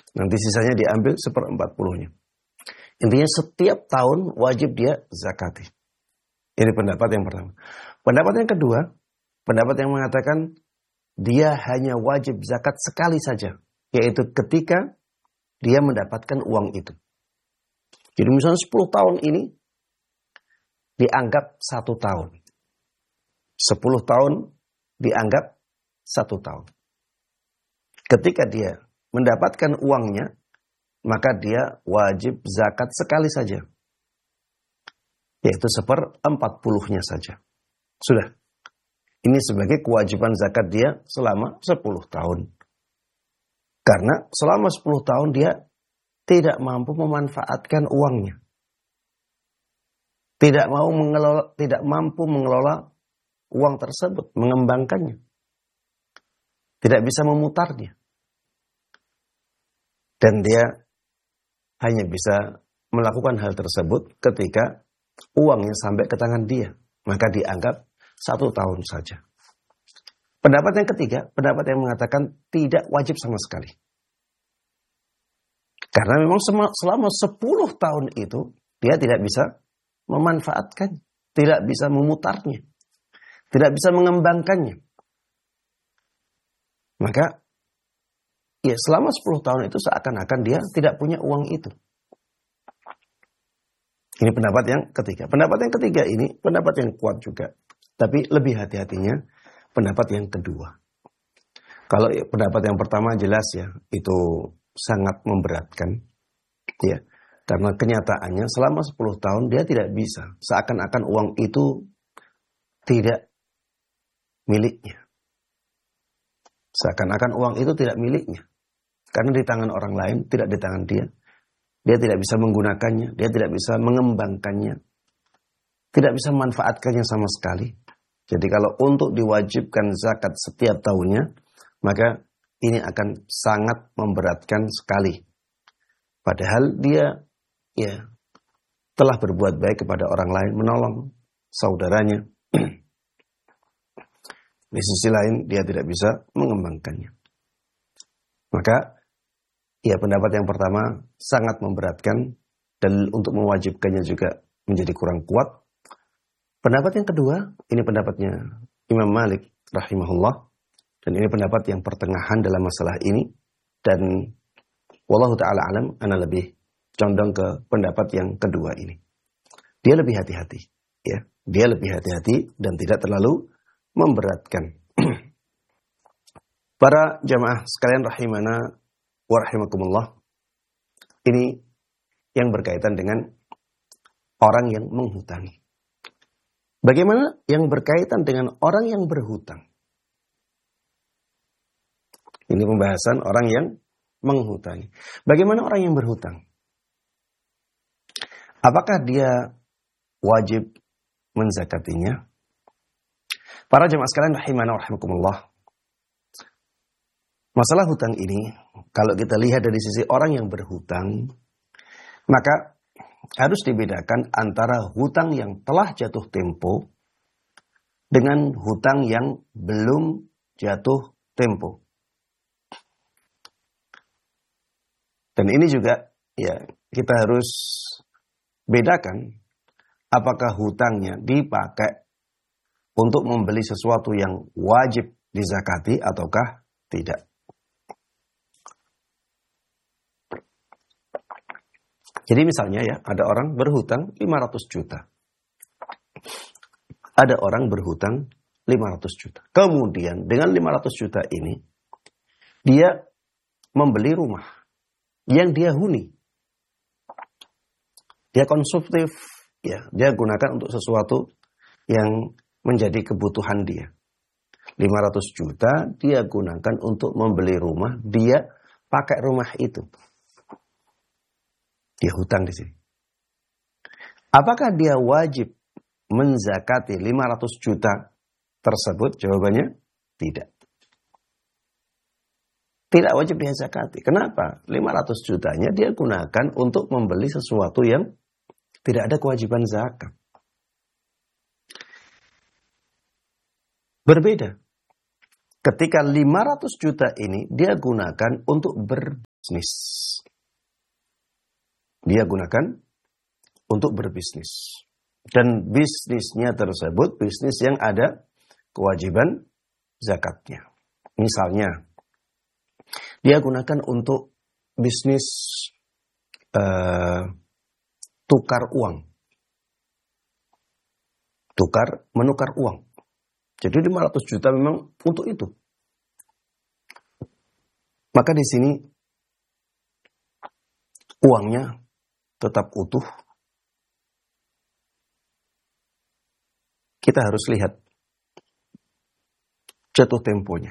Nanti sisanya diambil 1/40-nya. Intinya setiap tahun wajib dia zakati. Ini pendapat yang pertama. Pendapat yang kedua, pendapat yang mengatakan dia hanya wajib zakat sekali saja, yaitu ketika dia mendapatkan uang itu. Jadi misalnya 10 tahun ini dianggap 1 tahun. 10 tahun dianggap 1 tahun. Ketika dia mendapatkan uangnya, maka dia wajib zakat sekali saja. Yaitu 1/40-nya saja. Sudah. Ini sebagai kewajiban zakat dia selama 10 tahun. Karena selama 10 tahun dia tidak mampu memanfaatkan uangnya. Tidak mampu mengelola uang tersebut, mengembangkannya. Tidak bisa memutarnya. Dan dia hanya bisa melakukan hal tersebut ketika uangnya sampai ke tangan dia. Maka dianggap 1 tahun saja. Pendapat yang ketiga, pendapat yang mengatakan tidak wajib sama sekali. Karena memang selama 10 tahun itu, dia tidak bisa memanfaatkan, tidak bisa memutarnya, tidak bisa mengembangkannya. Maka ya selama 10 tahun itu seakan-akan dia tidak punya uang itu. Ini pendapat yang ketiga. Pendapat yang ketiga ini pendapat yang kuat juga. Tapi lebih hati-hatinya pendapat yang kedua. Kalau pendapat yang pertama jelas ya, itu sangat memberatkan. Ya, karena kenyataannya selama 10 tahun dia tidak bisa. Seakan-akan uang itu tidak miliknya. Seakan-akan uang itu tidak miliknya. Karena di tangan orang lain, tidak di tangan dia. Dia tidak bisa menggunakannya, dia tidak bisa mengembangkannya, tidak bisa memanfaatkannya sama sekali. Jadi kalau untuk diwajibkan zakat setiap tahunnya, maka ini akan sangat memberatkan sekali. Padahal dia ya telah berbuat baik kepada orang lain, menolong saudaranya. Di sisi lain dia tidak bisa mengembangkannya. Maka ya pendapat yang pertama sangat memberatkan dan untuk mewajibkannya juga menjadi kurang kuat. Pendapat yang kedua, ini pendapatnya Imam Malik rahimahullah, dan ini pendapat yang pertengahan dalam masalah ini, dan wallahu ta'ala alam, ana lebih condong ke pendapat yang kedua ini. Dia lebih hati-hati, ya. Dia lebih hati-hati dan tidak terlalu memberatkan. Para jamaah sekalian rahimana wa rahimakumullah, ini yang berkaitan dengan orang yang menghutangi. Bagaimana yang berkaitan dengan orang yang berhutang? Ini pembahasan orang yang menghutangi. Bagaimana orang yang berhutang? Apakah dia wajib menzakatinya? Para jemaah sekalian rahimana wa rahimakumullah, masalah hutang ini, kalau kita lihat dari sisi orang yang berhutang, maka harus dibedakan antara hutang yang telah jatuh tempo dengan hutang yang belum jatuh tempo. Dan ini juga ya kita harus bedakan apakah hutangnya dipakai untuk membeli sesuatu yang wajib dizakati ataukah tidak. Jadi misalnya ya, ada orang berhutang 500 juta. Ada orang berhutang 500 juta. Kemudian dengan 500 juta ini, dia membeli rumah yang dia huni. Dia konsumtif, ya, dia gunakan untuk sesuatu yang menjadi kebutuhan dia. 500 juta dia gunakan untuk membeli rumah, dia pakai rumah itu. Dia hutang di sini. Apakah dia wajib menzakati 500 juta tersebut? Jawabannya tidak. Tidak wajib dia zakati. Kenapa? 500 jutanya dia gunakan untuk membeli sesuatu yang tidak ada kewajiban zakat. Berbeda. Ketika 500 juta ini dia gunakan untuk berbisnis. Dia gunakan untuk berbisnis. Dan bisnisnya tersebut bisnis yang ada kewajiban zakatnya. Misalnya, dia gunakan untuk bisnis tukar uang. Menukar uang. Jadi 500 juta memang untuk itu. Maka di sini uangnya tetap utuh. Kita harus lihat jatuh temponya.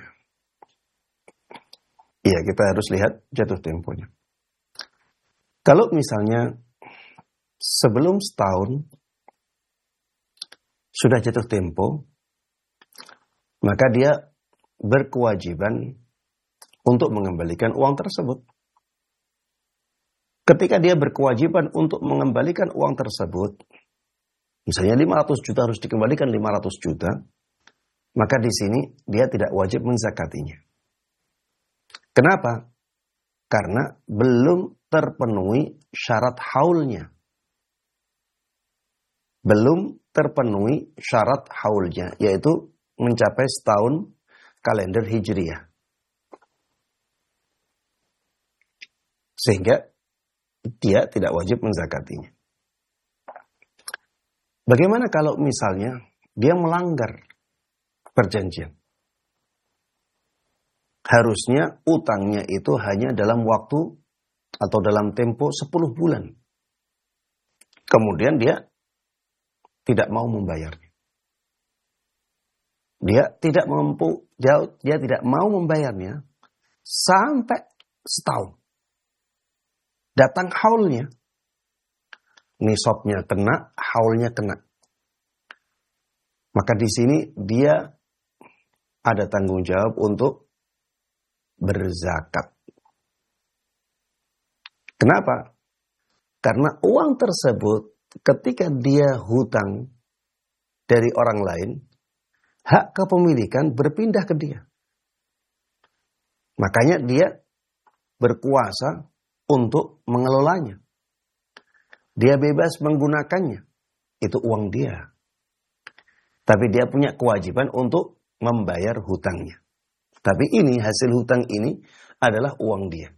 Iya, kita harus lihat jatuh temponya. Kalau misalnya sebelum setahun sudah jatuh tempo, maka dia berkewajiban untuk mengembalikan uang tersebut. Ketika dia berkewajiban untuk mengembalikan uang tersebut, misalnya 500 juta harus dikembalikan 500 juta, maka di sini dia tidak wajib menzakatinya. Kenapa? Karena belum terpenuhi syarat haulnya. Belum terpenuhi syarat haulnya, yaitu mencapai setahun kalender Hijriyah. Sehingga dia tidak wajib menzakatinya. Bagaimana kalau misalnya dia melanggar perjanjian? Harusnya utangnya itu hanya dalam waktu atau dalam tempo 10 bulan. Kemudian dia tidak mau membayarnya. Dia tidak mau membayarnya sampai setahun. Datang haulnya. Nisabnya kena, haulnya kena. Maka di sini dia ada tanggung jawab untuk berzakat. Kenapa? Karena uang tersebut ketika dia hutang dari orang lain, hak kepemilikan berpindah ke dia. Makanya dia berkuasa untuk mengelolanya. Dia bebas menggunakannya. Itu uang dia. Tapi dia punya kewajiban untuk membayar hutangnya. Tapi ini, hasil hutang ini adalah uang dia.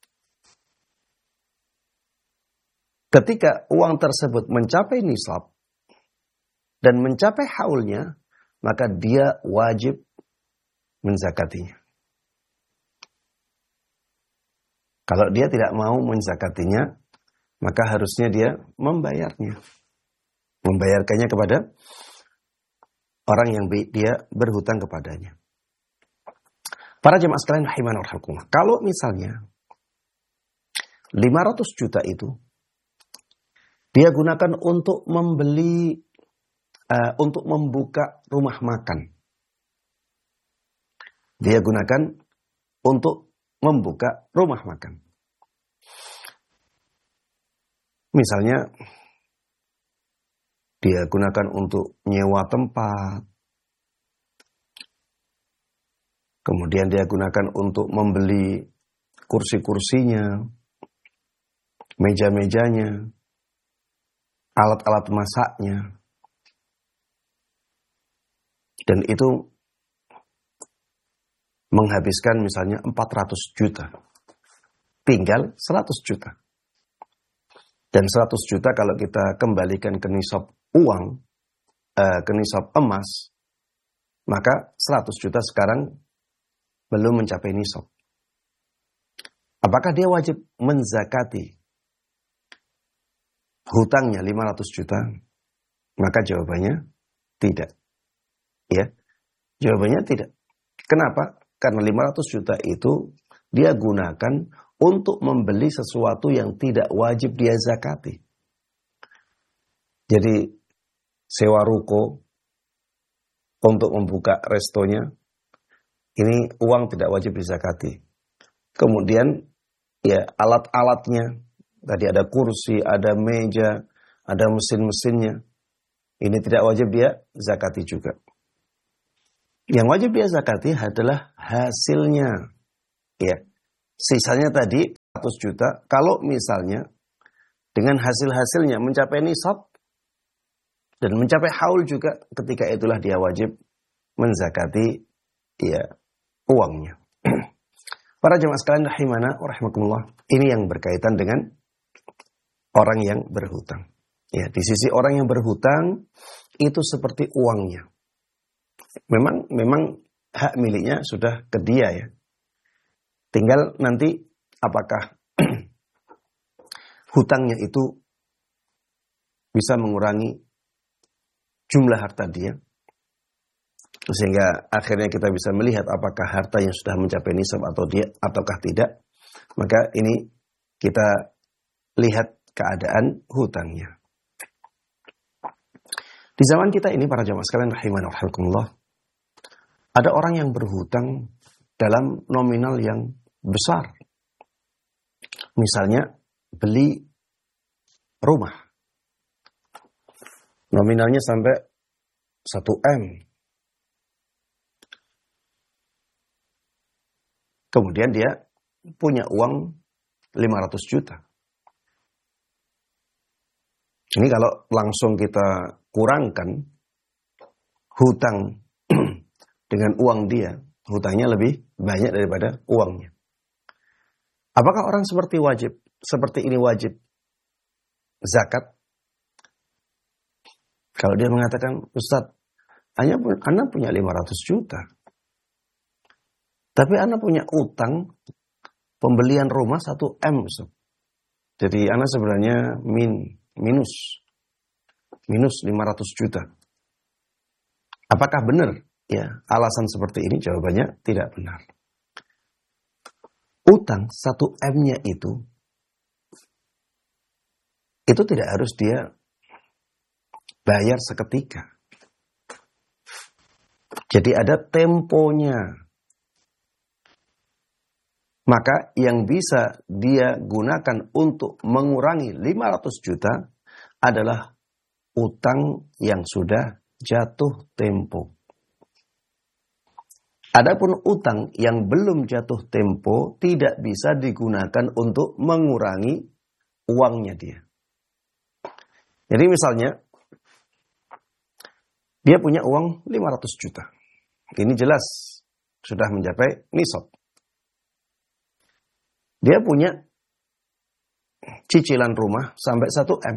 Ketika uang tersebut mencapai nisab dan mencapai haulnya, maka dia wajib menzakatinya. Kalau dia tidak mau menzakatinya, maka harusnya dia membayarnya. Membayarkannya kepada orang yang dia berhutang kepadanya. Para jemaah sekalian rahimanallahu wa rahimakumullah. Kalau misalnya 500 juta itu dia gunakan untuk membeli, untuk membuka rumah makan. Dia gunakan untuk membuka rumah makan. Misalnya, dia gunakan untuk nyewa tempat. Kemudian dia gunakan untuk membeli kursi-kursinya, meja-mejanya, alat-alat masaknya. Dan itu menghabiskan misalnya 400 juta. Tinggal 100 juta. Dan 100 juta kalau kita kembalikan ke nisab uang, ke nisab emas, maka 100 juta sekarang belum mencapai nisab. Apakah dia wajib menzakati hutangnya 500 juta? Maka jawabannya tidak. Ya, jawabannya tidak. Kenapa? Karena 500 juta itu dia gunakan untuk membeli sesuatu yang tidak wajib dia zakati. Jadi sewa ruko untuk membuka restonya, ini uang tidak wajib dizakati. Kemudian ya alat-alatnya, tadi ada kursi, ada meja, ada mesin-mesinnya, ini tidak wajib dia zakati juga. Yang wajib dia zakati adalah hasilnya. Ya. Sisanya tadi 100 juta, kalau misalnya dengan hasil-hasilnya mencapai nisab dan mencapai haul juga, ketika itulah dia wajib menzakati ya uangnya. Para jemaah sekalian rahimana wa rahimakumullah, ini yang berkaitan dengan orang yang berhutang. Ya, di sisi orang yang berhutang itu seperti uangnya. Memang hak miliknya sudah ke dia ya. Tinggal nanti apakah hutangnya itu bisa mengurangi jumlah harta dia, sehingga akhirnya kita bisa melihat apakah harta yang sudah mencapai nisab atau dia ataukah tidak. Maka ini kita lihat keadaan hutangnya. Di zaman kita ini para jamaah sekalian rahimana wa rahimakumullah, ada orang yang berhutang dalam nominal yang besar. Misalnya beli rumah, nominalnya sampai 1 M. Kemudian dia punya uang 500 juta. Ini kalau langsung kita kurangkan hutang dengan uang dia, hutangnya lebih banyak daripada uangnya. Apakah orang seperti ini wajib zakat? Kalau dia mengatakan, Ustaz, Anda punya 500 juta. Tapi Anda punya utang pembelian rumah 1 M. Ustaz. Jadi Anda sebenarnya minus 500 juta. Apakah benar? Ya, alasan seperti ini jawabannya tidak benar. Utang 1 M-nya itu tidak harus dia bayar seketika. Jadi ada temponya. Maka yang bisa dia gunakan untuk mengurangi 500 juta adalah utang yang sudah jatuh tempo. Adapun utang yang belum jatuh tempo tidak bisa digunakan untuk mengurangi uangnya dia. Jadi misalnya dia punya uang 500 juta. Ini jelas sudah mencapai nisab. Dia punya cicilan rumah sampai 1 M.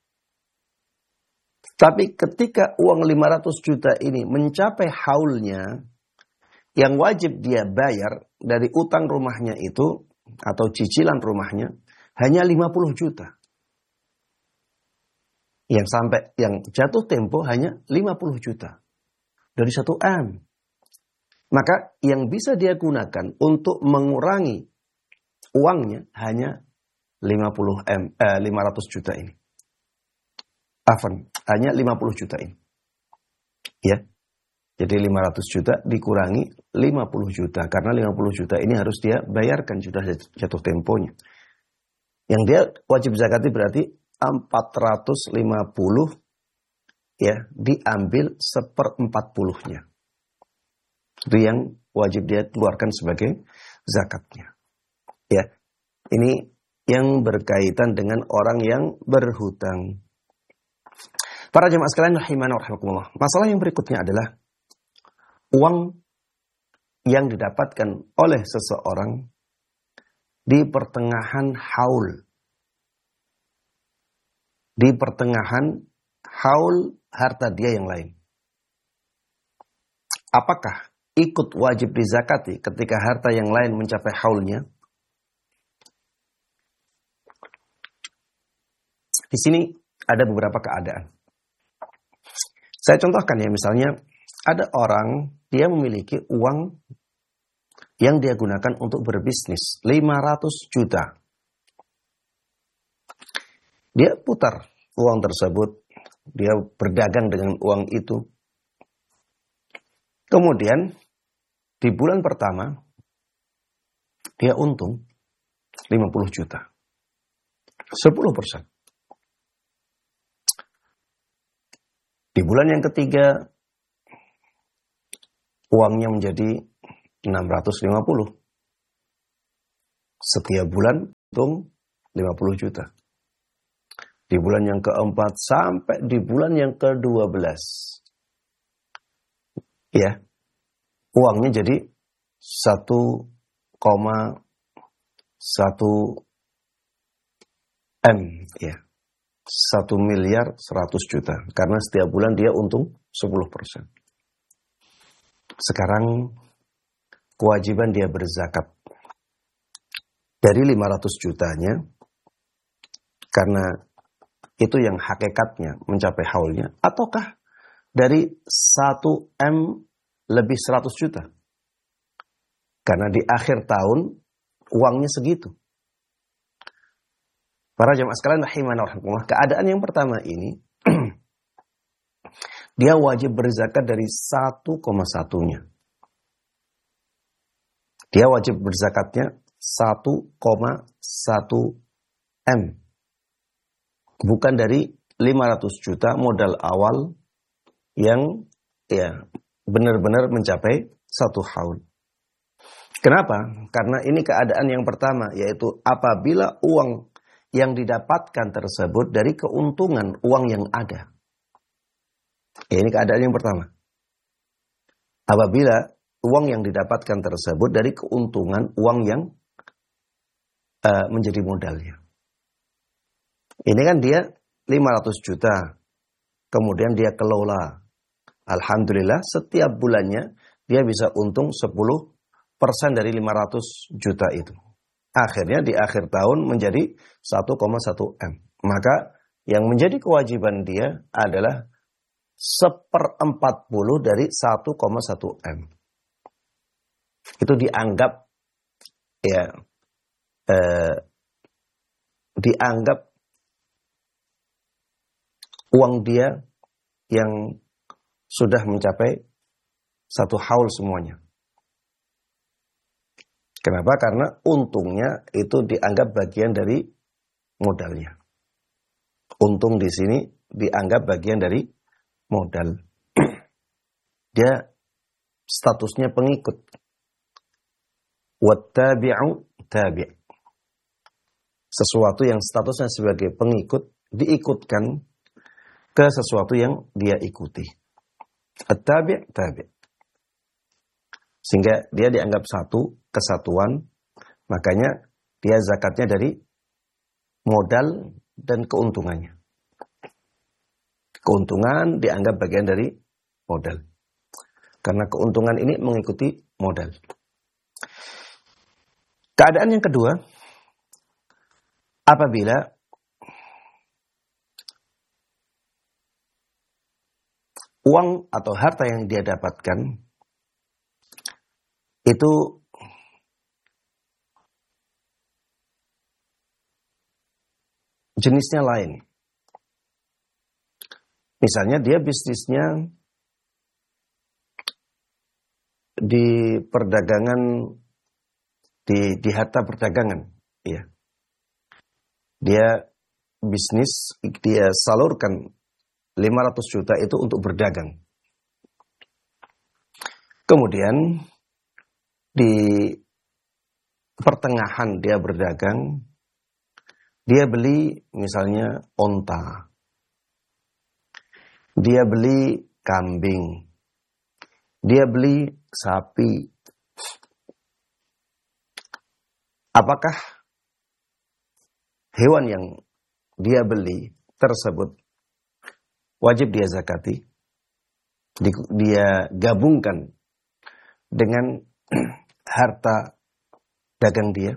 Tapi ketika uang 500 juta ini mencapai haulnya, yang wajib dia bayar dari utang rumahnya itu atau cicilan rumahnya hanya 50 juta. Yang jatuh tempo hanya 50 juta dari 1 M. Maka yang bisa dia gunakan untuk mengurangi uangnya hanya 500 juta ini. Hanya 50 juta ini. Ya. Jadi 500 juta dikurangi 50 juta. Karena 50 juta ini harus dia bayarkan, sudah jatuh temponya. Yang dia wajib zakati berarti 450 ya, diambil 1/40-nya. Itu yang wajib dia keluarkan sebagai zakatnya. Ya. Ini yang berkaitan dengan orang yang berhutang. Para jemaah sekalian rahimana wa rahimakumullah. Masalah yang berikutnya adalah uang yang didapatkan oleh seseorang di pertengahan haul. Di pertengahan haul harta dia yang lain. Apakah ikut wajib dizakati ketika harta yang lain mencapai haulnya? Di sini ada beberapa keadaan. Saya contohkan ya, misalnya ada orang, dia memiliki uang yang dia gunakan untuk berbisnis, 500 juta. Dia putar uang tersebut, dia berdagang dengan uang itu. Kemudian, di bulan pertama, dia untung 50 juta. 10%. Di bulan yang ketiga, uangnya menjadi 650. Setiap bulan untung 50 juta. Di bulan yang keempat sampai di bulan yang ke-12. Ya, uangnya jadi 1,1 M. Ya, 1.100.000.000. Karena setiap bulan dia untung 10%. Sekarang kewajiban dia berzakat. Dari 500 jutanya, karena itu yang hakikatnya mencapai haulnya, ataukah dari 1 M lebih 100 juta? Karena di akhir tahun uangnya segitu. Para jemaah sekalian rahimana warahmatullah, keadaan yang pertama ini dia wajib berzakat dari 1,1-nya. Dia wajib berzakatnya 1,1 M. Bukan dari 500 juta modal awal yang ya benar-benar mencapai 1 haul. Kenapa? Karena ini keadaan yang pertama, yaitu apabila uang yang didapatkan tersebut dari keuntungan uang yang ada. Ya, ini keadaan yang pertama. Apabila uang yang didapatkan tersebut dari keuntungan uang yang menjadi modalnya. Ini kan dia 500 juta. Kemudian dia kelola. Alhamdulillah setiap bulannya dia bisa untung 10% dari 500 juta itu. Akhirnya di akhir tahun menjadi 1,1 M. Maka yang menjadi kewajiban dia adalah 1/40 dari 1,1 M. Itu dianggap ya dianggap uang dia yang sudah mencapai 1 haul semuanya. Kenapa? Karena untungnya itu dianggap bagian dari modalnya. Untung di sini dianggap bagian dari modal. Dia statusnya pengikut. Wattabi'u tabi'. Sesuatu yang statusnya sebagai pengikut diikutkan ke sesuatu yang dia ikuti. At-tabi' tabi'. Sehingga dia dianggap satu kesatuan, makanya dia zakatnya dari modal dan keuntungannya. Keuntungan dianggap bagian dari modal. Karena keuntungan ini mengikuti modal. Keadaan yang kedua, apabila uang atau harta yang dia dapatkan itu jenisnya lain. Misalnya dia bisnisnya di perdagangan, di harta perdagangan, ya. Dia bisnis, dia salurkan 500 juta itu untuk berdagang. Kemudian di pertengahan dia berdagang, dia beli misalnya onta, dia beli kambing, dia beli sapi. Apakah hewan yang dia beli tersebut wajib dia zakati? Dia gabungkan dengan harta dagang dia.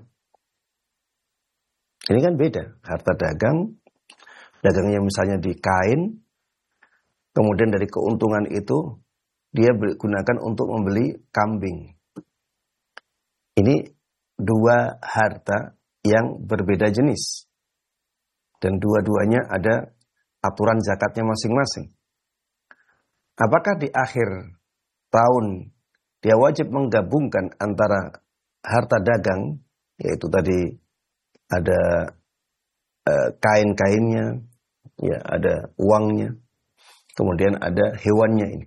Ini kan beda. Harta dagang, dagangnya misalnya di kain, kemudian dari keuntungan itu dia gunakan untuk membeli kambing. Ini dua harta yang berbeda jenis. Dan dua-duanya ada aturan zakatnya masing-masing. Apakah di akhir tahun dia wajib menggabungkan antara harta dagang, yaitu tadi ada kain-kainnya, ya ada uangnya, kemudian ada hewannya ini.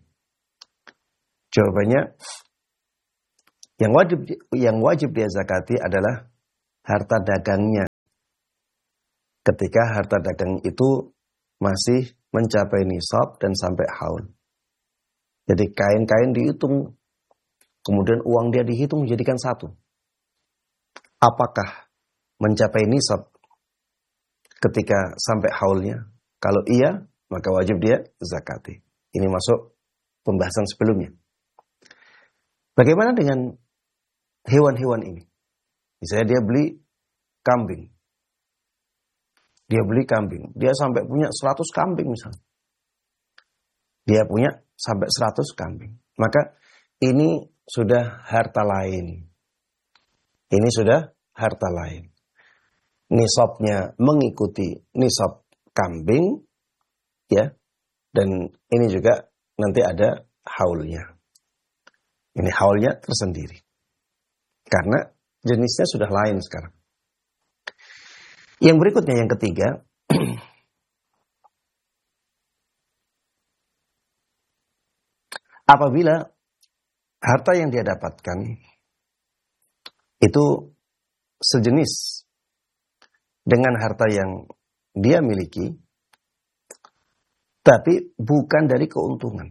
Jawabannya yang wajib dia zakati adalah harta dagangnya ketika harta dagang itu masih mencapai nisab dan sampai haul. Jadi kain-kain dihitung, kemudian uang dia dihitung menjadikan satu. Apakah mencapai nisab ketika sampai haulnya? Kalau iya, maka wajib dia zakati. Ini masuk pembahasan sebelumnya. Bagaimana dengan hewan-hewan ini? Misalnya dia beli kambing. Dia sampai punya 100 kambing misalnya. Dia punya sampai 100 kambing. Maka ini sudah harta lain. Ini sudah harta lain. Nisabnya mengikuti nisab kambing, ya. Dan ini juga nanti ada haulnya. Ini haulnya tersendiri. Karena jenisnya sudah lain sekarang. Yang berikutnya, yang ketiga, apabila harta yang dia dapatkan itu sejenis dengan harta yang dia miliki, tapi bukan dari keuntungan.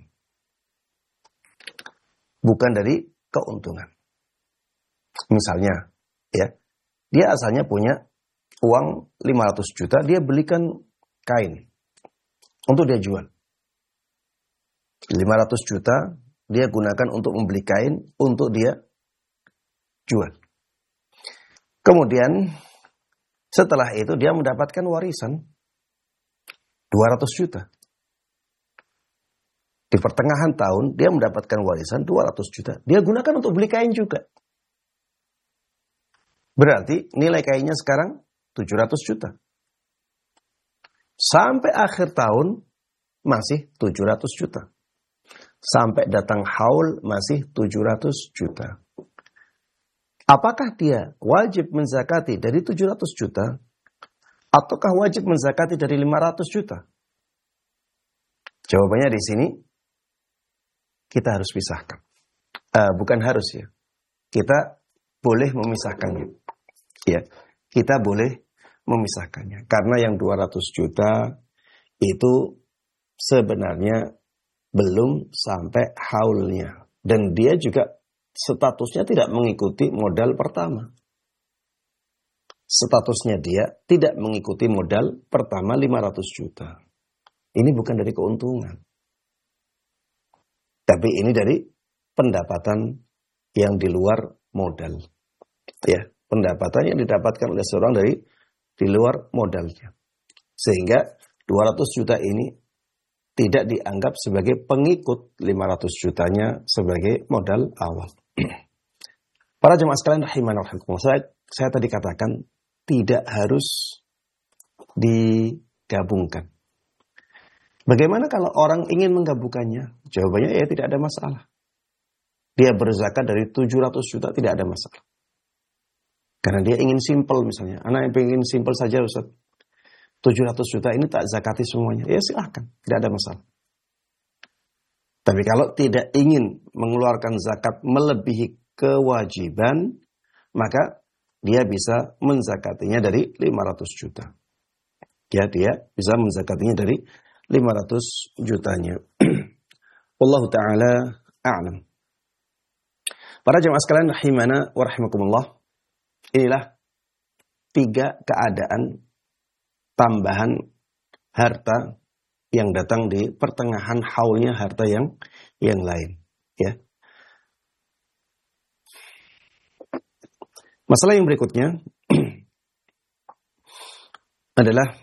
Bukan dari keuntungan. Misalnya, ya, dia asalnya punya uang 500 juta, dia belikan kain untuk dia jual. 500 juta dia gunakan untuk membeli kain untuk dia jual. Kemudian setelah itu dia mendapatkan warisan 200 juta. Di pertengahan tahun dia mendapatkan warisan 200 juta. Dia gunakan untuk beli kain juga. Berarti nilai kainnya sekarang 700 juta. Sampai akhir tahun masih 700 juta. Sampai datang haul masih 700 juta. Apakah dia wajib menzakati dari 700 juta? Ataukah wajib menzakati dari 500 juta? Jawabannya di sini kita harus pisahkan. Bukan harus ya. Kita boleh memisahkannya. Ya, kita boleh memisahkannya. Karena yang 200 juta itu sebenarnya belum sampai haulnya. Dan dia juga statusnya tidak mengikuti modal pertama. Statusnya dia tidak mengikuti modal pertama 500 juta. Ini bukan dari keuntungan. Tapi ini dari pendapatan yang di luar modal. Ya, pendapatan yang didapatkan oleh seorang dari di luar modalnya. Sehingga 200 juta ini tidak dianggap sebagai pengikut 500 jutanya sebagai modal awal. Para jemaah sekalian rahimana rahimakumullah, saya tadi katakan tidak harus digabungkan. Bagaimana kalau orang ingin menggabungkannya? Jawabannya ya tidak ada masalah. Dia berzakat dari 700 juta tidak ada masalah. Karena dia ingin simple misalnya. Anak yang ingin simple saja Ustaz. 700 juta ini tak zakati semuanya. Ya silahkan, tidak ada masalah. Tapi kalau tidak ingin mengeluarkan zakat melebihi kewajiban, maka dia bisa menzakatinya dari 500 juta. Ya, dia bisa menzakatinya dari 500 jutanya. Wallahu ta'ala a'lam. Para jemaah sekalian rahimana wa rahimakumullah. Inilah 3 keadaan tambahan harta yang datang di pertengahan haulnya harta yang lain, ya. Masalah yang berikutnya adalah